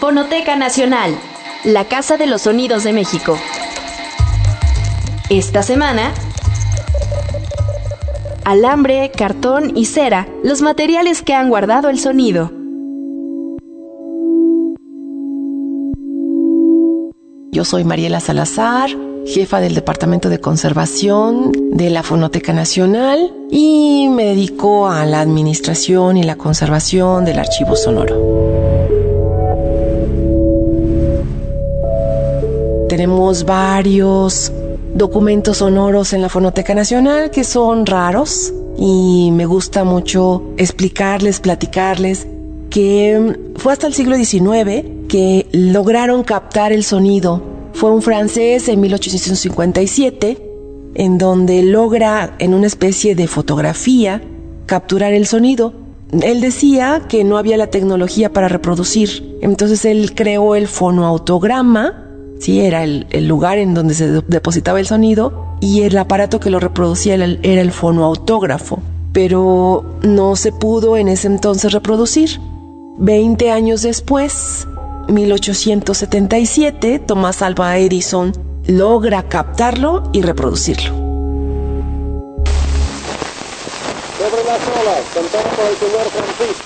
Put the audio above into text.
Fonoteca Nacional, la Casa de los Sonidos de México. Esta semana, alambre, cartón y cera, los materiales que han guardado el sonido. Yo soy Mariela Salazar, jefa del Departamento de Conservación de la Fonoteca Nacional y me dedico a la administración y la conservación del archivo sonoro. Tenemos varios documentos sonoros en la Fonoteca Nacional que son raros y me gusta mucho explicarles, platicarles que fue hasta el siglo XIX que lograron captar el sonido. Fue un francés en 1857 en donde logra en una especie de fotografía capturar el sonido. Él decía que no había la tecnología para reproducir, entonces él creó el fonoautograma. Sí, era el lugar en donde se depositaba el sonido y el aparato que lo reproducía era el fonoautógrafo, pero no se pudo en ese entonces reproducir. 20 años después, 1877, Thomas Alva Edison logra captarlo y reproducirlo. Sobre las olas, cantado por el señor Francisco.